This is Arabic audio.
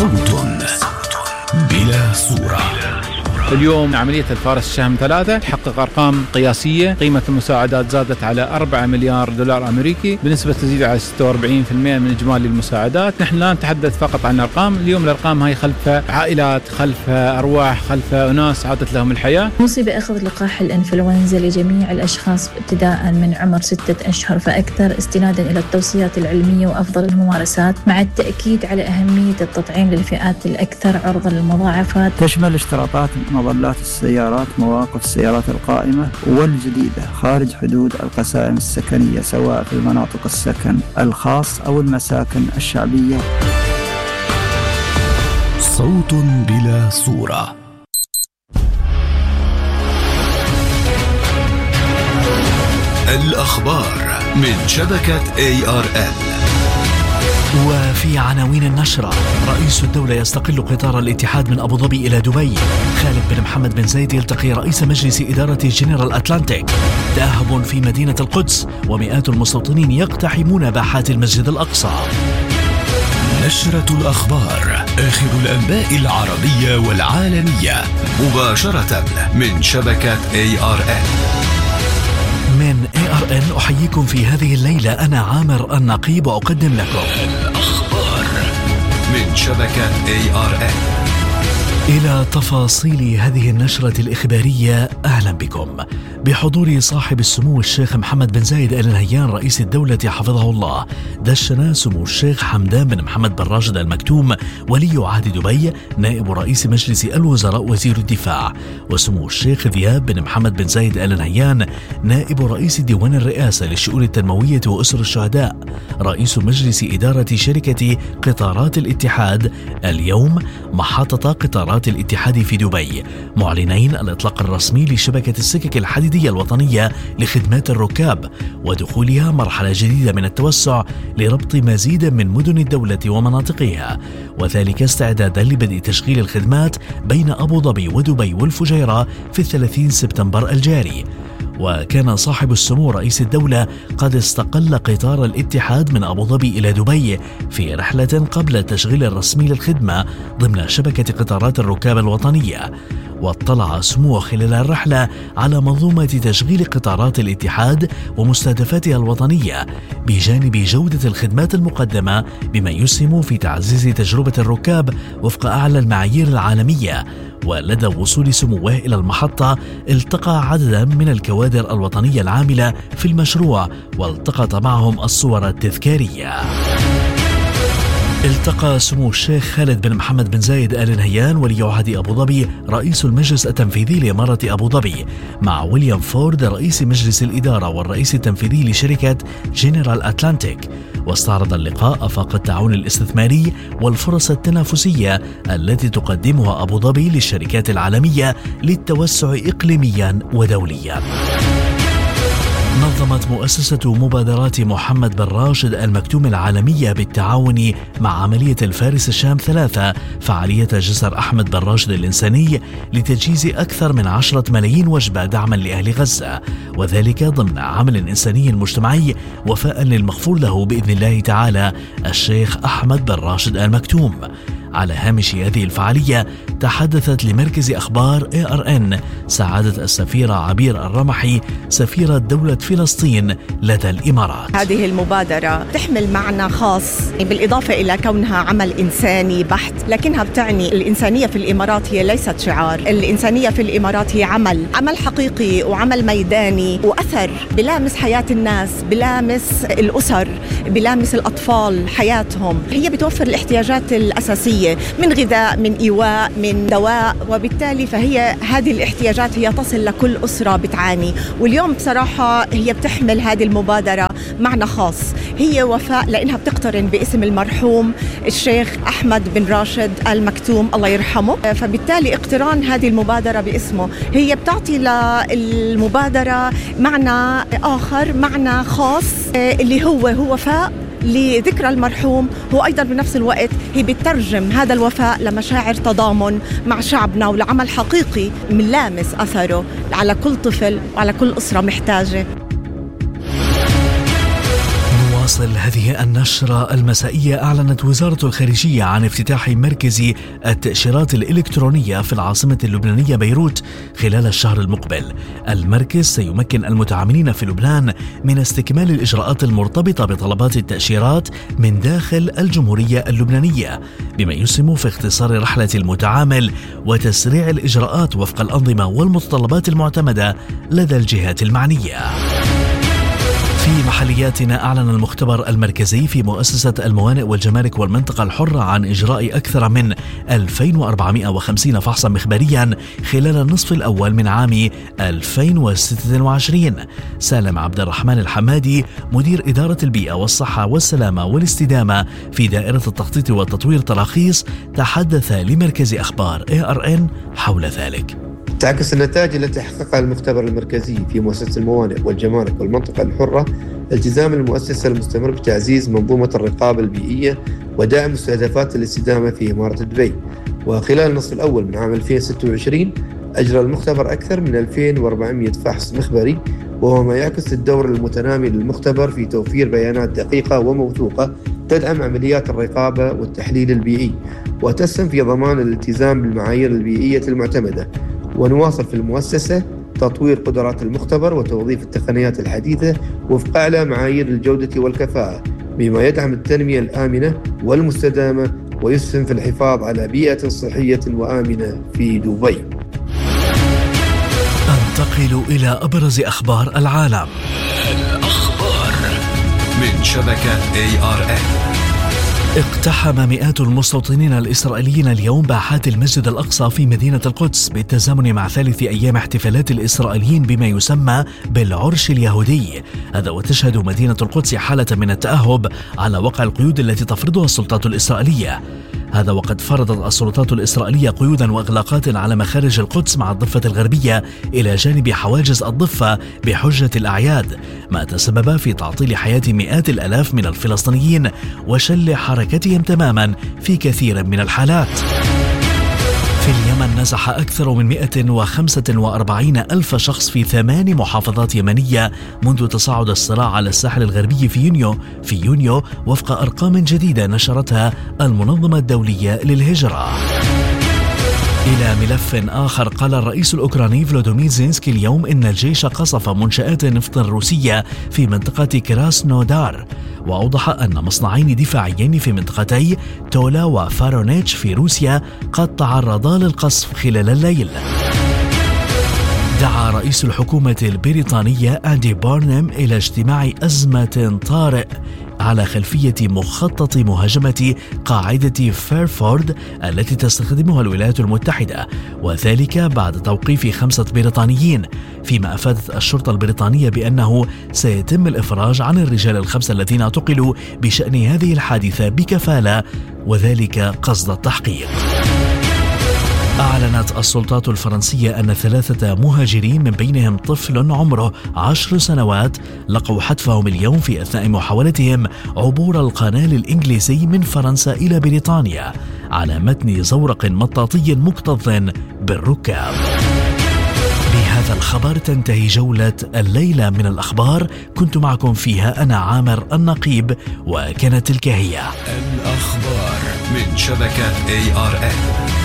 صوت بلا صورة. اليوم عملية الفارس الشهم 3 تحقق أرقام قياسية. قيمة المساعدات زادت على 4 مليار دولار أمريكي بنسبة تزيد على 46% من إجمالي المساعدات. نحن لا نتحدث فقط عن أرقام، اليوم الأرقام هاي خلف عائلات، خلف أرواح، خلف أناس عادت لهم الحياة. مصيبة أخذ لقاح الإنفلونزا لجميع الأشخاص ابتداء من عمر 6 أشهر فأكثر، استنادا إلى التوصيات العلمية وأفضل الممارسات، مع التأكيد على أهمية التطعيم للفئات الأكثر عرضة للمضاعفات. تشمل اشتراطات مظلات السيارات، مواقف السيارات القائمة والجديدة خارج حدود القسائم السكنية، سواء في المناطق السكن الخاص أو المساكن الشعبية. صوت بلا صورة. الأخبار من شبكة ARN. وفي عناوين النشرة: رئيس الدولة يستقل قطار الاتحاد من أبو ظبي إلى دبي. خالد بن محمد بن زايد يلتقي رئيس مجلس إدارة جنرال أتلانتيك. تأهب في مدينة القدس ومئات المستوطنين يقتحمون باحات المسجد الأقصى. نشرة الأخبار، آخر الأنباء العربية والعالمية، مباشرة من شبكة ARN. من ARN أحييكم في هذه الليلة، أنا عامر النقيب وأقدم لكم الأخبار من شبكة ARN. إلى تفاصيل هذه النشرة الإخبارية أهلا بكم. بحضور صاحب السمو الشيخ محمد بن زايد آل نهيان رئيس الدولة حفظه الله، دشن سمو الشيخ حمدان بن محمد بن راشد المكتوم ولي عهد دبي نائب رئيس مجلس الوزراء وزير الدفاع، وسمو الشيخ ذياب بن محمد بن زايد آل نهيان نائب رئيس ديوان الرئاسة للشؤون التنموية وأسر الشهداء، رئيس مجلس إدارة شركة قطارات الاتحاد، اليوم محطة قطارات الاتحاد في دبي، معلنين الإطلاق الرسمي لشبكة السكك الحديدية الوطنية لخدمات الركاب ودخولها مرحلة جديدة من التوسع لربط مزيد من مدن الدولة ومناطقها، وذلك استعدادا لبدء تشغيل الخدمات بين أبو ظبي ودبي والفجيرة في 30 سبتمبر الجاري. وكان صاحب السمو رئيس الدولة قد استقل قطار الاتحاد من أبو ظبي إلى دبي في رحلة قبل التشغيل الرسمي للخدمة ضمن شبكة قطارات الركاب الوطنية. واطلع سموه خلال الرحلة على منظومة تشغيل قطارات الاتحاد ومستهدفاتها الوطنية بجانب جودة الخدمات المقدمة، بما يسهم في تعزيز تجربة الركاب وفق أعلى المعايير العالمية. ولدى وصول سموه إلى المحطة التقى عددا من الكوادر الوطنية العاملة في المشروع والتقط معهم الصور التذكارية. التقى سمو الشيخ خالد بن محمد بن زايد آل نهيان ولي عهد أبو ظبي رئيس المجلس التنفيذي لإمارة أبو ظبي مع ويليام فورد رئيس مجلس الإدارة والرئيس التنفيذي لشركة جنرال أتلانتيك. واستعرض اللقاء آفاق التعاون الاستثماري والفرص التنافسية التي تقدمها أبو ظبي للشركات العالمية للتوسع إقليميا ودوليا. نظمت مؤسسة مبادرات محمد بن راشد المكتوم العالمية بالتعاون مع عملية الفارس الشام 3 فعالية جسر أحمد بن راشد الإنساني لتجهيز أكثر من 10 ملايين وجبة دعما لأهل غزة، وذلك ضمن عمل إنساني مجتمعي وفاء للمغفور له بإذن الله تعالى الشيخ أحمد بن راشد المكتوم. على هامش هذه الفعالية تحدثت لمركز أخبار ARN سعادة السفيرة عبير الرمحي سفيرة دولة فلسطين لدى الإمارات. هذه المبادرة تحمل معنى خاص بالإضافة إلى كونها عمل إنساني بحت، لكنها بتعني الإنسانية في الإمارات هي ليست شعار، الإنسانية في الإمارات هي عمل حقيقي وعمل ميداني وأثر بلامس حياة الناس، بلامس الأسر، بلامس الأطفال حياتهم. هي بتوفر الاحتياجات الأساسية من غذاء، من إيواء، من دواء، وبالتالي فهي هذه الاحتياجات هي تصل لكل أسرة بتعاني. واليوم بصراحة هي بتحمل هذه المبادرة معنى خاص، هي وفاء لأنها بتقترن باسم المرحوم الشيخ أحمد بن راشد المكتوم الله يرحمه، فبالتالي اقتران هذه المبادرة باسمه هي بتعطي للمبادرة معنى آخر، معنى خاص اللي هو وفاء لذكرى المرحوم. هو أيضا بنفس الوقت هي بتترجم هذا الوفاء لمشاعر تضامن مع شعبنا ولعمل حقيقي من لامس أثره على كل طفل وعلى كل أسرة محتاجة. نواصل نواصل هذه النشرة المسائية. أعلنت وزارة الخارجية عن افتتاح مركز التأشيرات الإلكترونية في العاصمة اللبنانية بيروت خلال الشهر المقبل. المركز سيمكن المتعاملين في لبنان من استكمال الإجراءات المرتبطة بطلبات التأشيرات من داخل الجمهورية اللبنانية، بما يسهم في اختصار رحلة المتعامل وتسريع الإجراءات وفق الأنظمة والمتطلبات المعتمدة لدى الجهات المعنية. في محلياتنا، أعلن المختبر المركزي في مؤسسة الموانئ والجمارك والمنطقة الحرة عن إجراء أكثر من 2450 فحصا مخبريا خلال النصف الأول من عام 2026. سالم عبد الرحمن الحمادي مدير إدارة البيئة والصحة والسلامة والاستدامة في دائرة التخطيط والتطوير تراخيص تحدث لمركز أخبار ARN حول ذلك. تعكس النتائج التي حققها المختبر المركزي في مؤسسة الموانئ والجمارك والمنطقة الحرة التزام المؤسسة المستمر بتعزيز منظومة الرقابة البيئية ودعم مستهدفات الاستدامة في إمارة دبي. وخلال النصف الأول من عام 2026 أجرى المختبر أكثر من 2400 فحص مخبري، وهو ما يعكس الدور المتنامي للمختبر في توفير بيانات دقيقة وموثوقة تدعم عمليات الرقابة والتحليل البيئي وتسهم في ضمان الالتزام بالمعايير البيئية المعتمدة. ونواصل في المؤسسة تطوير قدرات المختبر وتوظيف التقنيات الحديثة وفق أعلى معايير الجودة والكفاءة، بما يدعم التنمية الآمنة والمستدامة ويسهم في الحفاظ على بيئة صحية وآمنة في دبي. أنتقل إلى أبرز أخبار العالم. الأخبار من شبكة ARN. اقتحم مئات المستوطنين الإسرائيليين اليوم باحات المسجد الأقصى في مدينة القدس بالتزامن مع ثالث أيام احتفالات الإسرائيليين بما يسمى بالعرش اليهودي. هذا وتشهد مدينة القدس حالة من التأهب على وقع القيود التي تفرضها السلطات الإسرائيلية. هذا وقد فرضت السلطات الإسرائيلية قيودا وإغلاقات على مخارج القدس مع الضفة الغربية إلى جانب حواجز الضفة بحجة الأعياد، ما تسبب في تعطيل حياة مئات الآلاف من الفلسطينيين وشل حركتهم تماما في كثير من الحالات. في اليمن نزح أكثر من 145 ألف شخص في 8 محافظات يمنية منذ تصاعد الصراع على الساحل الغربي في يونيو وفق أرقام جديدة نشرتها المنظمة الدولية للهجرة. إلى ملف آخر، قال الرئيس الأوكراني فلودومير زيلينسكي اليوم إن الجيش قصف منشآت نفط روسية في منطقة كراسنودار، وأوضح أن مصنعين دفاعيين في منطقتي تولا وفارونيتش في روسيا قد تعرضا للقصف خلال الليل. دعا رئيس الحكومة البريطانية أندي بارنم إلى اجتماع أزمة طارئ على خلفية مخطط مهاجمة قاعدة فيرفورد التي تستخدمها الولايات المتحدة، وذلك بعد توقيف 5 بريطانيين، فيما أفادت الشرطة البريطانية بأنه سيتم الإفراج عن الرجال ال5 الذين اعتقلوا بشأن هذه الحادثة بكفالة، وذلك قصد التحقيق. أعلنت السلطات الفرنسية أن 3 مهاجرين من بينهم طفل عمره 10 سنوات لقوا حتفهم اليوم في أثناء محاولتهم عبور القناة الإنجليزي من فرنسا إلى بريطانيا على متن زورق مطاطي مكتظ بالركاب. بهذا الخبر تنتهي جولة الليلة من الأخبار، كنت معكم فيها أنا عامر النقيب، وكانت تلك هي الأخبار من شبكة ARN.